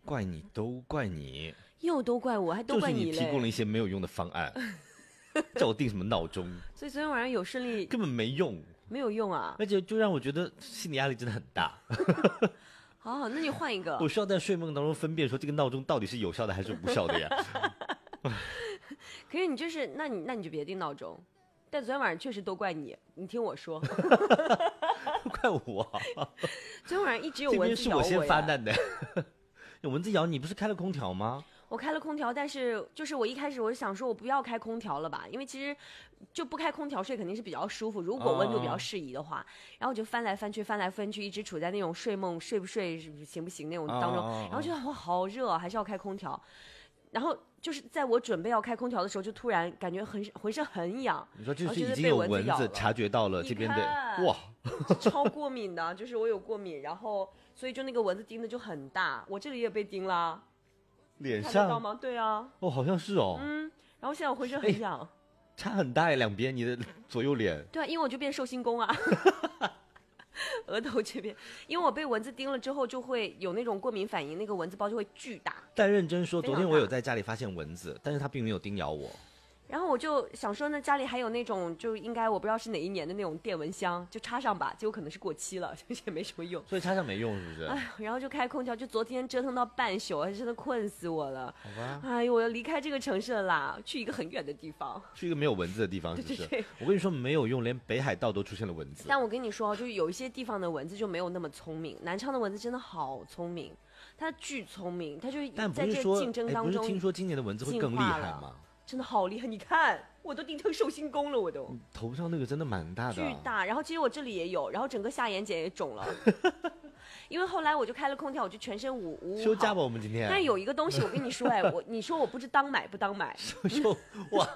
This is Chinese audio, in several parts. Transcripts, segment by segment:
怪你，都怪你， 又都怪我，还都怪就是你你提供了一些没有用的方案，叫我定什么闹钟， 所以昨天晚上有顺利， 根本没用， 没有用啊。 而且就让我觉得心理压力真的很大。 好好，那你换一个。 我需要在睡梦当中分辨说这个闹钟到底是有效的还是无效的呀。 可是你就是，那你就别定闹钟。但昨天晚上确实都怪你，你听我说， 怪我， 昨天晚上一直有这蚊子咬我边是我先发呀。 难的。有蚊子咬你，不是开了空调吗？ 我开了空调，但是就是我一开始我就想说，我不要开空调了吧，因为其实就不开空调睡肯定是比较舒服，如果温度比较适宜的话。然后我就翻来翻去，翻来翻去，一直处在那种睡梦睡不睡行不行那种当中，然后觉得哇好热啊，还是要开空调。然后就是在我准备要开空调的时候，就突然感觉浑身很痒。 你说就是然后已经有被蚊子咬了察觉到了这边的，哇， 超过敏的，就是我有过敏，然后所以就那个蚊子叮的就很大，我这里也被叮啦， 脸看得到上吗？对啊， 哦，好像是哦， 然后现在我浑身很痒。 差很大呀，两边你的左右脸。 对啊，因为我就变寿星公啊。额头这边，因为我被蚊子叮了之后就会有那种过敏反应，那个蚊子包就会巨大。 但认真说， 非常昨天我有大在家里发现蚊子，但是它并没有叮咬我。 然后我就想说呢，家里还有那种就应该我不知道是哪一年的那种电蚊香，就插上吧，结果可能是过期了，就是也没什么用。 所以插上没用是不是？ 哎，然后就开空调，就昨天折腾到半宿，真的困死我了。 好吧， 哎呦，我要离开这个城市了啦，去一个很远的地方。 去一个没有蚊子的地方，是不是？ 对对对我跟你说没有用，连北海道都出现了蚊子。 但我跟你说，就是有一些地方的蚊子就没有那么聪明，南昌的蚊子真的好聪明，它巨聪明，它就但不在这是说， 竞争当中不是听说今年的蚊子会更厉害吗？ 真的好厉害！你看，我都叮成寿星公了，我都头上那个真的蛮大的， 巨大。然后其实我这里也有，然后整个下眼睑也肿了。因为后来我就开了空调，我就全身捂休假吧，我们今天。 但是有一个东西，我跟你说，哎，你说我不知当买不当买？ 哇！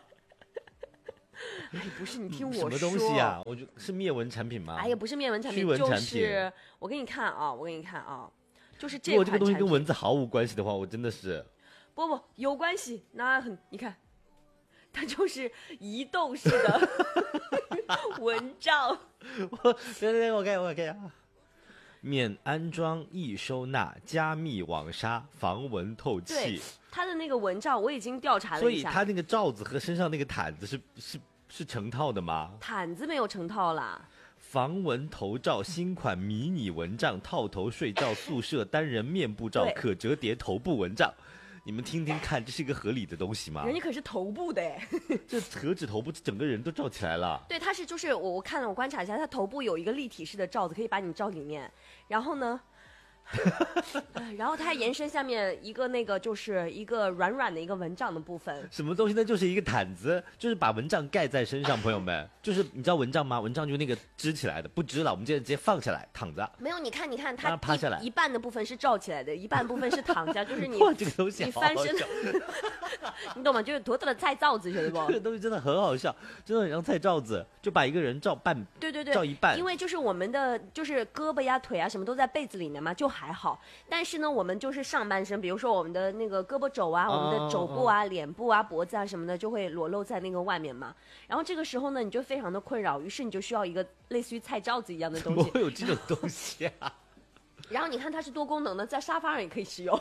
哎，不是，你听我说。 什么东西啊？我是灭蚊产品吗？ 哎呀，不是灭蚊产品， 驱蚊产品。 就是我给你看啊，就是这款产品。 如果这个东西跟蚊子毫无关系的话，我真的是。 不有关系，那你看，它就是移动式的蚊帐。 对，我看啊。免安装易收纳加密网纱防蚊透气。 对，它的那个蚊帐我已经调查了一下， 所以它那个罩子和身上那个毯子是成套的吗？ 毯子没有成套啦。 防蚊头罩新款迷你蚊帐，套头睡觉宿舍单人面部罩，可折叠头部蚊帐。你们听听看，这是一个合理的东西吗？ 人家可是头部的哎， 这何止头部，整个人都罩起来了。 对，它是就是我看了，我观察一下，它头部有一个立体式的罩子，可以把你罩里面。然后呢，然后它还延伸下面一个那个就是一个软软的一个蚊帐的部分。 什么东西？那就是一个毯子，就是把蚊帐盖在身上。朋友们，就是你知道蚊帐吗？蚊帐就是那个支起来的，不支了，我们直接放下来躺着。 没有，你看它趴下来， 一半的部分是罩起来的，一半部分是躺下，就是你这个东西你翻身，你懂吗？就是妥妥的菜罩子，晓得不？ 这个东西真的很好笑，真的很像菜罩子，就把一个人罩半， 对， 罩一半。 因为就是我们的就是胳膊呀、腿啊什么都在被子里面嘛，就还好。但是呢，我们就是上半身，比如说我们的那个胳膊肘啊、我们的肘部啊、脸部啊、脖子啊什么的，就会裸露在那个外面嘛。然后这个时候呢，你就非常的困扰，于是你就需要一个类似于菜罩子一样的东西。 怎么会有这种东西啊？ 然后你看它是多功能的，在沙发上也可以使用。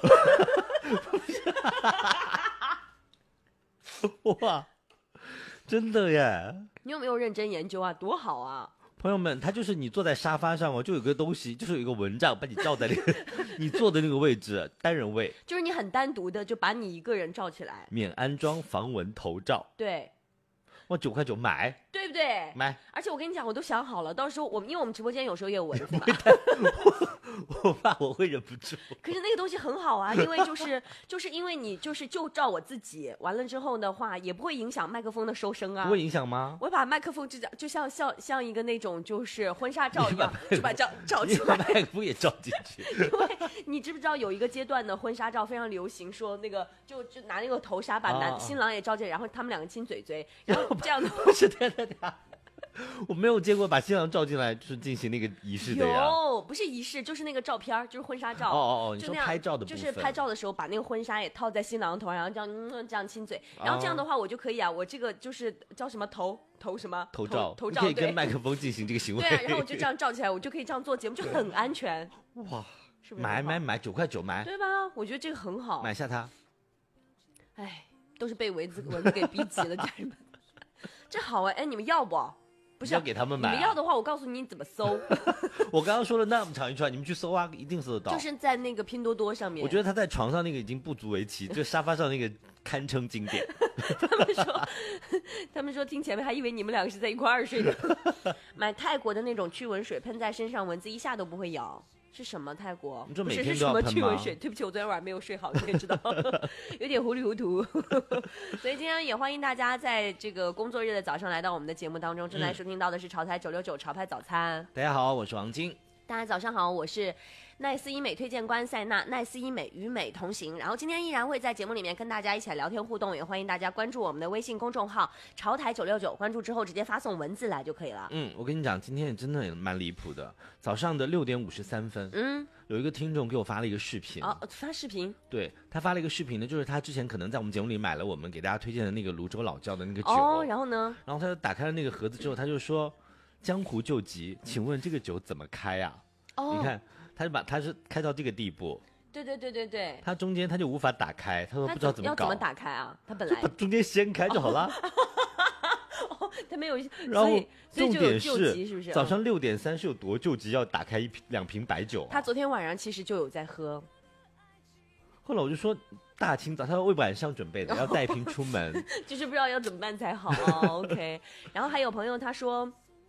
哇，真的耶！ 你有没有认真研究啊？多好啊！ 朋友们，它就是你坐在沙发上哦，就有个东西，就是有一个蚊帐把你罩在那个你坐的那个位置，单人位， 就是你很单独的就把你一个人罩起来， 免安装防蚊头罩。 对， 哇，9块9买， 对不对？ 买。 而且我跟你讲，我都想好了，到时候因为我们直播间有时候也有蚊子嘛， 我怕我会忍不住。 可是那个东西很好啊，因为就是因为你就照我自己，完了之后的话也不会影响麦克风的收声啊。 不会影响吗？ 我把麦克风就像一个那种就是婚纱照一样，就把罩起来， 把麦克风也罩进去。 因为你知不知道有一个阶段的婚纱照非常流行，说那个就拿那个头纱把新郎也罩进来，然后他们两个亲嘴嘴，然后这样的不是对。我没有见过把新郎照进来就是进行那个仪式的呀。 有，不是仪式，就是那个照片，就是婚纱照。 你说拍照的部分， 就是拍照的时候把那个婚纱也套在新郎头上，然后这样亲嘴，然后这样的话我就可以啊，我这个就是叫什么头什么头罩， 头罩可以跟麦克风进行这个行为。 对啊，然后我就这样罩起来，我就可以这样做节目，就很安全。 哇， 是是不是很好？ 买9.9块买， 对吧？我觉得这个很好。 买下它。 哎，都是被蚊子给逼急了，家人们。这好哎，你们要不？不是要给他们买、 你们要的话，我告诉你怎么搜。 我刚刚说了那么长一串，你们去搜啊，一定搜得到。 就是在那个拼多多上面。 我觉得他在床上那个已经不足为奇，就沙发上那个堪称经典。 他们说听前面还以为你们两个是在一块儿睡的。买泰国的那种驱蚊水，喷在身上，蚊子一下都不会咬。是什么泰国？ 你说每不是天都要喷吗？ 是什么驱蚊水？对不起，我昨天晚上没有睡好，你也知道，有点糊里糊涂。所以今天也欢迎大家在这个工作日的早上来到我们的节目当中，正在收听到的是潮台969潮派早餐。 大家好，我是王晶。 大家早上好，我是奈斯医美推荐官塞娜，奈斯医美与美同行。然后今天依然会在节目里面跟大家一起来聊天互动，也欢迎大家关注我们的微信公众号潮台969，关注之后直接发送文字来就可以了。 我跟你讲，今天也真的也蛮离谱的。早上的6点53分，有一个听众给我发了一个视频。 发视频？ 对，他发了一个视频呢，就是他之前可能在我们节目里买了我们给大家推荐的那个泸州老窖的那个酒。 然后呢？ 然后他就打开了那个盒子之后，他就说：“江湖救急，请问这个酒怎么开呀？”你看，他是开到这个地步。 对。 他中间他就无法打开，他说不知道怎么搞。 要怎么打开啊？他本来就把中间掀开就好了。 他没有， 然后所以就有救是急，是不是？ 早上6点30有多救急，要打开2瓶白酒。 他昨天晚上其实就有在喝。 后来我就说，大清早他为晚上准备的，要带瓶出门， 就是不知道要怎么办才好。OK， 然后还有朋友他说，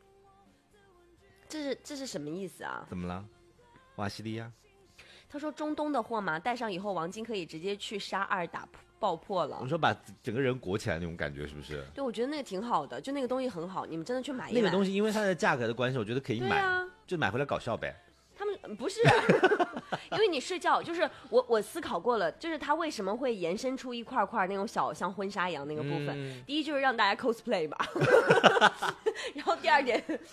这是什么意思啊？ 怎么了？瓦西里亚？ 他说中东的货嘛，带上以后王晶可以直接去杀2打爆破了。 我说把整个人裹起来那种感觉是不是？ 对，我觉得那个挺好的，就那个东西很好，你们真的去买一买。 那个东西因为它的价格的关系，我觉得可以买，就买回来搞笑呗。 他们不是，因为你睡觉，就是我思考过了，就是它为什么会延伸出一块块那种小像婚纱一样那个部分。第一就是让大家 cosplay 吧，然后第二点